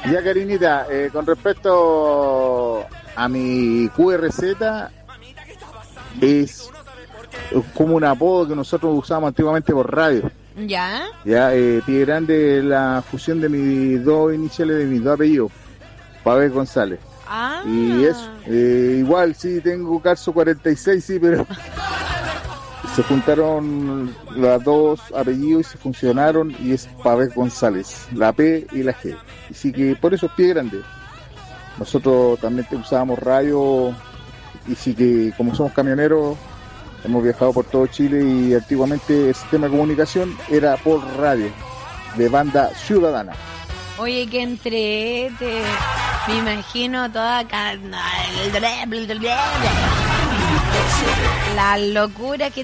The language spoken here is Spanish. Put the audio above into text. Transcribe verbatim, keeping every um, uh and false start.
Ya, Karinita, eh, con respecto a mi Q R Z, es como un apodo que nosotros usábamos antiguamente por radio. ¿Ya? Ya, eh, Pie Grande es la fusión de mis dos iniciales, de mis dos apellidos, Pabés González. Ah. Y eso, eh, igual sí tengo Carso cuarenta y seis, sí, pero se juntaron los dos apellidos y se funcionaron y es Pabés González, la P y la G. Así que por eso es Pie Grande. Nosotros también usábamos radio y sí que como somos camioneros hemos viajado por todo Chile y antiguamente el sistema de comunicación era por radio, de banda ciudadana. Oye, que entrete. Me imagino toda acá. La locura que